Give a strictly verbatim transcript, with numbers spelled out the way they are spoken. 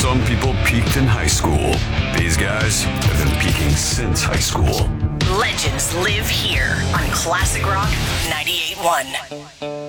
Some people peaked in high school. These guys have been peaking since high school. Legends live here on Classic Rock ninety-eight point one.